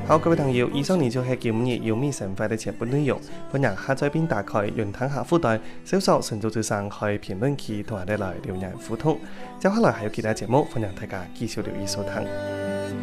好，各位朋友，以上呢就係今日有米神快嘅全部內容。歡迎下載並打開雲吞客戶台，搜索神州之聲去評論區同我哋來留言互動。接下來還有其他節目，歡迎大家繼續留意收聽。